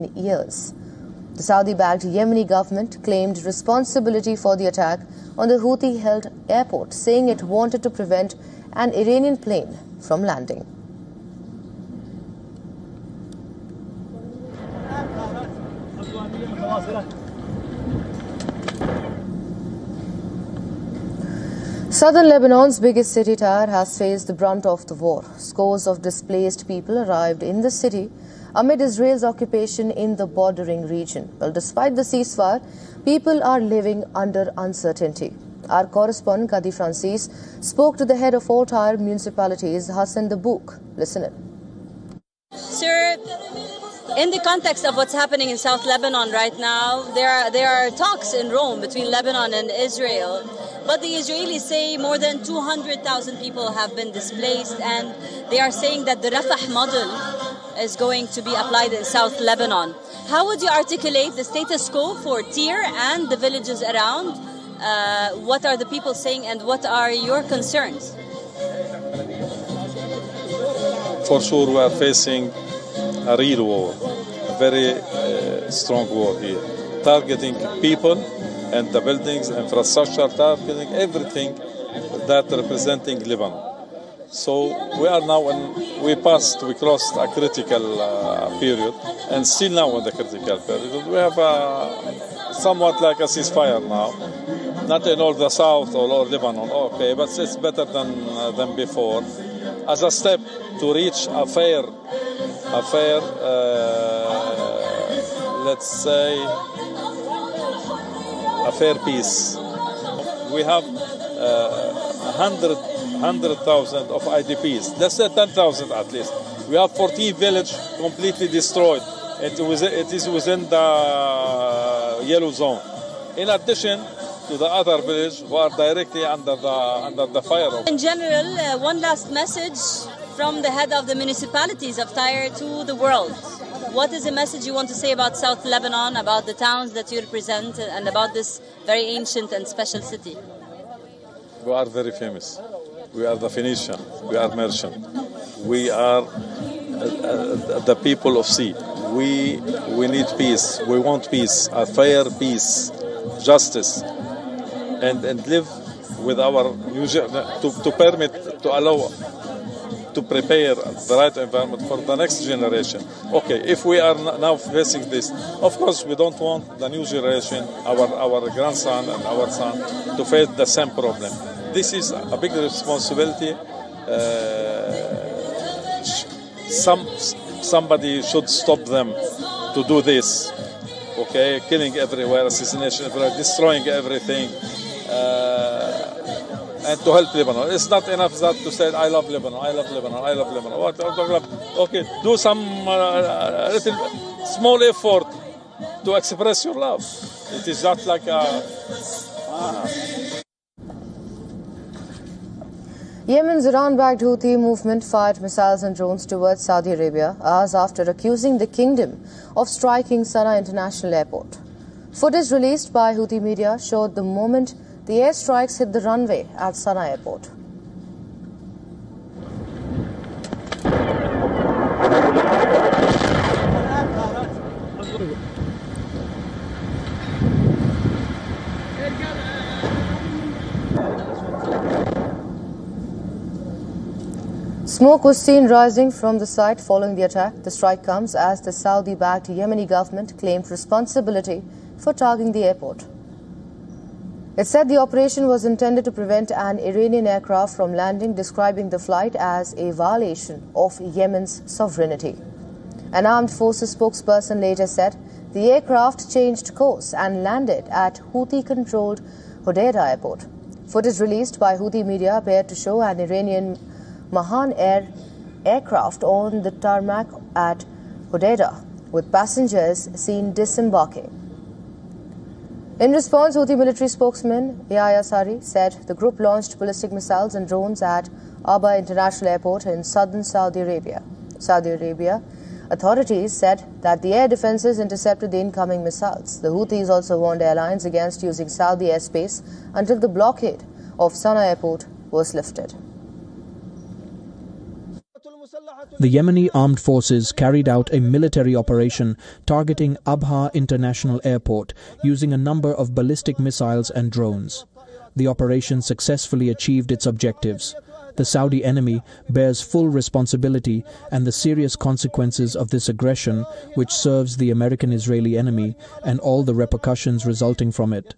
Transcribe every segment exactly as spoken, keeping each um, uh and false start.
years. The Saudi-backed Yemeni government claimed responsibility for the attack on the Houthi-held airport, saying it wanted to prevent an Iranian plane from landing. Southern Lebanon's biggest city, Tyre, has faced the brunt of the war. Scores of displaced people arrived in the city amid Israel's occupation in the bordering region. Well, despite the ceasefire, people are living under uncertainty. Our correspondent, Kadi Francis, spoke to the head of all Tyre municipalities, Hassan Dabouk. Listen in. Sir, in the context of what's happening in South Lebanon right now, there are, there are talks in Rome between Lebanon and Israel. But the Israelis say more than two hundred thousand people have been displaced, and they are saying that the Rafah model is going to be applied in South Lebanon. How would you articulate the status quo for Tyre and the villages around? Uh, what are the people saying, and what are your concerns? For sure, we are facing a real war, a very uh, strong war here, targeting people and the buildings, infrastructure, targeting everything that representing Lebanon. So we are now, in, we passed, we crossed a critical uh, period, and still now in the critical period. We have a, somewhat like a ceasefire now, not in all the south or all Lebanon, okay, but it's better than, uh, than before, as a step to reach a fair, a fair, uh, let's say, a fair peace. We have uh, hundred hundred thousand of I D Ps. Let's say ten thousand at least. We have fourteen villages completely destroyed. It was it is within the yellow zone. In addition to the other villages who are directly under the under the fire. In general, uh, one last message from the head of the municipalities of Tyre to the world. What is the message you want to say about South Lebanon, about the towns that you represent, and about this very ancient and special city? We are very famous. We are the Phoenician. We are merchant. We are uh, the people of sea. We we need peace. We want peace, a fair peace, justice, and and live with our new to to permit to allow. To prepare the right environment for the next generation. Okay, if we are now facing this, of course we don't want the new generation, our our grandson and our son, to face the same problem. This is a big responsibility. Uh, some somebody should stop them to do this. Okay, killing everywhere, assassination everywhere, destroying everything. Uh, And to help Lebanon. It's not enough that to say, I love Lebanon, I love Lebanon, I love Lebanon. What, what, okay, do some uh, little small effort to express your love. It is not like a... Ah. Yemen's Iran-backed Houthi movement fired missiles and drones towards Saudi Arabia hours after accusing the kingdom of striking Sana'a International Airport. Footage released by Houthi media showed the moment the airstrikes hit the runway at Sana'a Airport. Smoke was seen rising from the site following the attack. The strike comes as the Saudi-backed Yemeni government claimed responsibility for targeting the airport. It said the operation was intended to prevent an Iranian aircraft from landing, describing the flight as a violation of Yemen's sovereignty. An armed forces spokesperson later said the aircraft changed course and landed at Houthi-controlled Hodeidah airport. Footage released by Houthi media appeared to show an Iranian Mahan Air aircraft on the tarmac at Hodeidah, with passengers seen disembarking. In response, Houthi military spokesman Yahya Sari said the group launched ballistic missiles and drones at Aba International Airport in southern Saudi Arabia. Saudi Arabia authorities said that the air defenses intercepted the incoming missiles. The Houthis also warned airlines against using Saudi airspace until the blockade of Sana'a Airport was lifted. The Yemeni armed forces carried out a military operation targeting Abha International Airport using a number of ballistic missiles and drones. The operation successfully achieved its objectives. The Saudi enemy bears full responsibility and the serious consequences of this aggression, which serves the American-Israeli enemy, and all the repercussions resulting from it.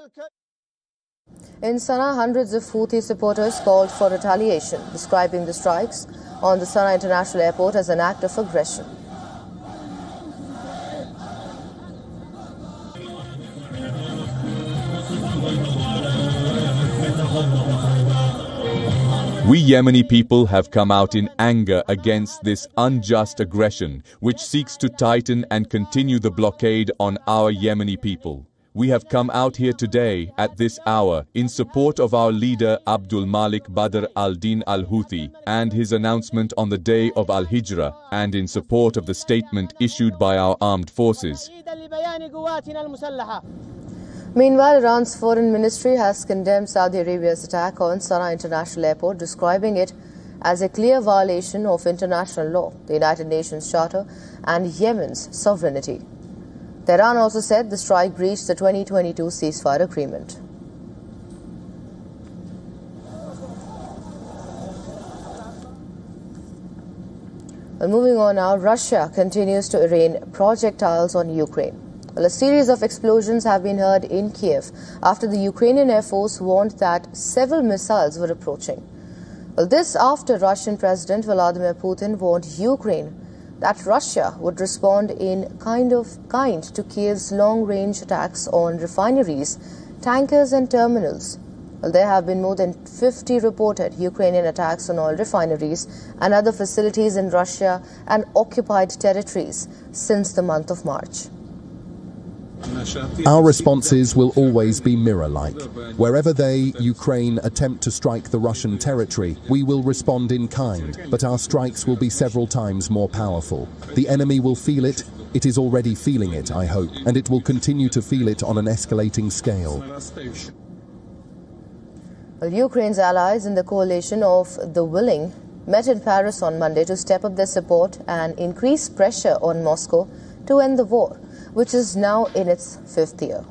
In Sana'a, hundreds of Houthi supporters called for retaliation, describing the strikes on the Sana'a International Airport as an act of aggression. We Yemeni people have come out in anger against this unjust aggression, which seeks to tighten and continue the blockade on our Yemeni people. We have come out here today, at this hour, in support of our leader Abdul Malik Badr al-Din al-Houthi and his announcement on the day of Al-Hijrah, and in support of the statement issued by our armed forces. Meanwhile, Iran's foreign ministry has condemned Saudi Arabia's attack on Sana'a International Airport, describing it as a clear violation of international law, the United Nations Charter, and Yemen's sovereignty. Tehran also said the strike breached the twenty twenty-two ceasefire agreement. Well, moving on now, Russia continues to rain projectiles on Ukraine. Well, a series of explosions have been heard in Kiev after the Ukrainian Air Force warned that several missiles were approaching. Well, this after Russian President Vladimir Putin warned Ukraine that Russia would respond in kind of kind to Kiev's long-range attacks on refineries, tankers and terminals. Well, there have been more than fifty reported Ukrainian attacks on oil refineries and other facilities in Russia and occupied territories since the month of March. Our responses will always be mirror-like. Wherever they, Ukraine, attempt to strike the Russian territory, we will respond in kind, but our strikes will be several times more powerful. The enemy will feel it, it is already feeling it, I hope, and it will continue to feel it on an escalating scale. Well, Ukraine's allies in the coalition of the willing met in Paris on Monday to step up their support and increase pressure on Moscow to end the war, which is now in its fifth year.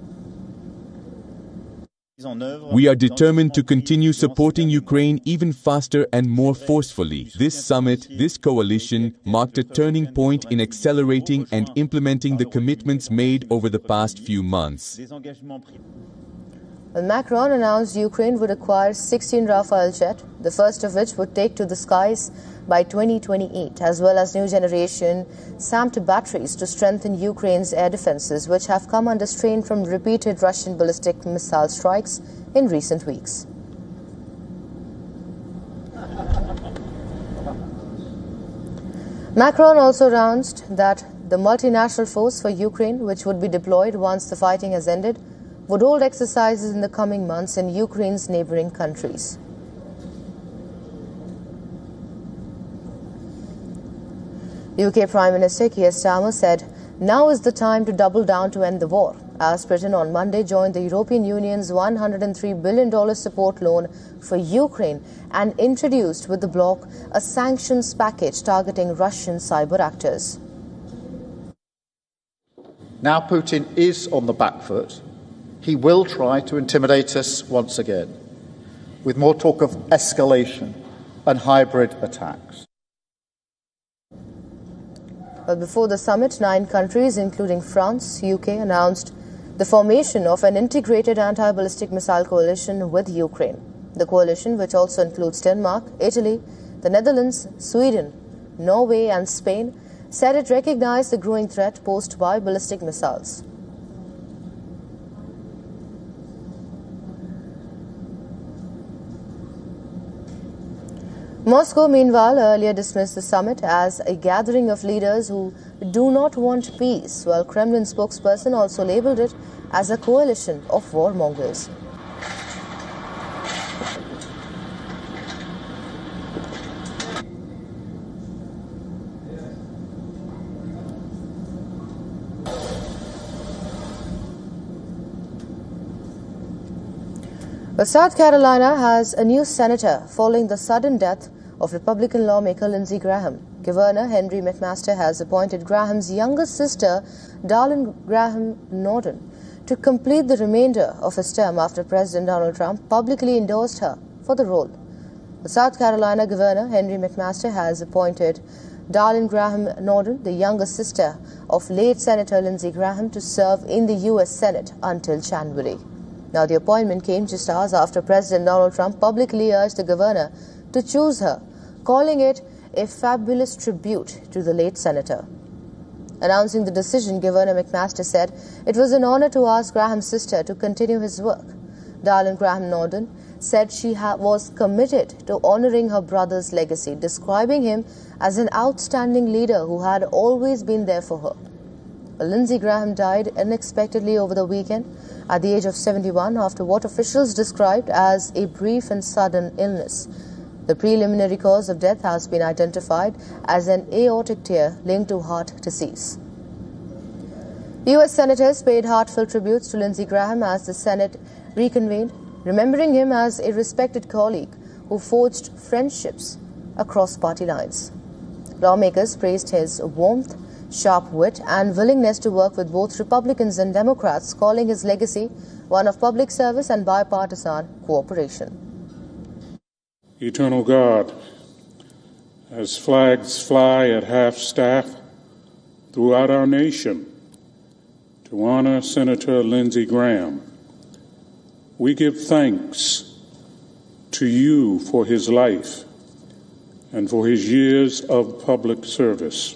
We are determined to continue supporting Ukraine even faster and more forcefully. This summit, this coalition, marked a turning point in accelerating and implementing the commitments made over the past few months. Well, Macron announced Ukraine would acquire sixteen Rafale jets, the first of which would take to the skies by twenty twenty-eight, as well as new generation SAMT batteries to strengthen Ukraine's air defenses, which have come under strain from repeated Russian ballistic missile strikes in recent weeks. Macron also announced that the multinational force for Ukraine, which would be deployed once the fighting has ended, would hold exercises in the coming months in Ukraine's neighboring countries. U K Prime Minister Keir Starmer said, "Now is the time to double down to end the war," as Britain on Monday joined the European Union's one hundred three billion dollars support loan for Ukraine and introduced with the bloc a sanctions package targeting Russian cyber actors. Now Putin is on the back foot. He will try to intimidate us once again, with more talk of escalation and hybrid attacks. But before the summit, nine countries, including France, U K, announced the formation of an integrated anti-ballistic missile coalition with Ukraine. The coalition, which also includes Denmark, Italy, the Netherlands, Sweden, Norway and Spain, said it recognized the growing threat posed by ballistic missiles. Moscow, meanwhile, earlier dismissed the summit as a gathering of leaders who do not want peace, while Kremlin spokesperson also labeled it as a coalition of warmongers. Well, South Carolina has a new senator following the sudden death of Republican lawmaker Lindsey Graham. Governor Henry McMaster has appointed Graham's younger sister, Darlene Graham Norden, to complete the remainder of his term after President Donald Trump publicly endorsed her for the role. The South Carolina Governor Henry McMaster has appointed Darlene Graham Norden, the younger sister of late Senator Lindsey Graham, to serve in the U S Senate until January. Now, the appointment came just hours after President Donald Trump publicly urged the governor to choose her, calling it a fabulous tribute to the late senator. Announcing the decision, Governor McMaster said it was an honor to ask Graham's sister to continue his work. Darlene Graham Norden said she ha- was committed to honoring her brother's legacy, describing him as an outstanding leader who had always been there for her. Well, Lindsey Graham died unexpectedly over the weekend at the age of seventy-one after what officials described as a brief and sudden illness. The preliminary cause of death has been identified as an aortic tear linked to heart disease. U S senators paid heartfelt tributes to Lindsey Graham as the Senate reconvened, remembering him as a respected colleague who forged friendships across party lines. Lawmakers praised his warmth, sharp wit, and willingness to work with both Republicans and Democrats, calling his legacy one of public service and bipartisan cooperation. Eternal God, as flags fly at half-staff throughout our nation to honor Senator Lindsey Graham, we give thanks to you for his life and for his years of public service.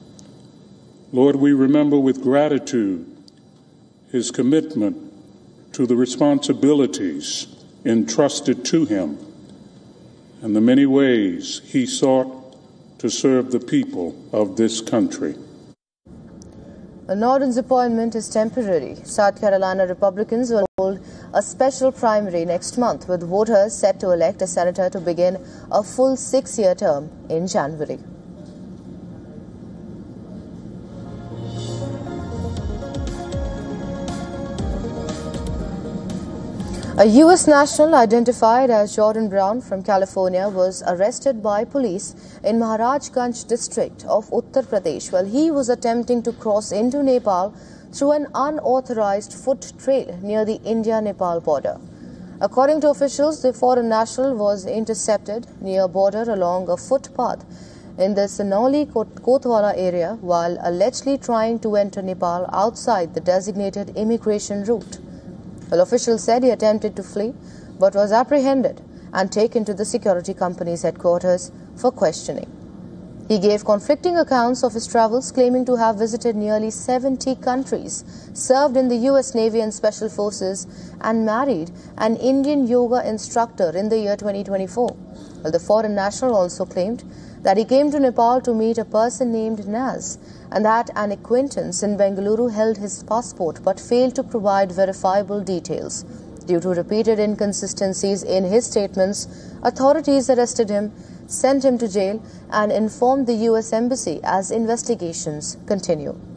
Lord, we remember with gratitude his commitment to the responsibilities entrusted to him and the many ways he sought to serve the people of this country. Norden's appointment is temporary. South Carolina Republicans will hold a special primary next month, with voters set to elect a senator to begin a full six-year term in January. A U S national identified as Jordan Brown from California was arrested by police in Maharajganj district of Uttar Pradesh while he was attempting to cross into Nepal through an unauthorized foot trail near the India-Nepal border. According to officials, the foreign national was intercepted near border along a footpath in the Sanauli Kotwala area while allegedly trying to enter Nepal outside the designated immigration route. Well, officials said he attempted to flee but was apprehended and taken to the security company's headquarters for questioning. He gave conflicting accounts of his travels, claiming to have visited nearly seventy countries, served in the U S Navy and Special Forces, and married an Indian yoga instructor in the year twenty twenty-four. Well, the foreign national also claimed that he came to Nepal to meet a person named Naz, and that an acquaintance in Bengaluru held his passport but failed to provide verifiable details. Due to repeated inconsistencies in his statements, authorities arrested him, sent him to jail, and informed the U S Embassy as investigations continue.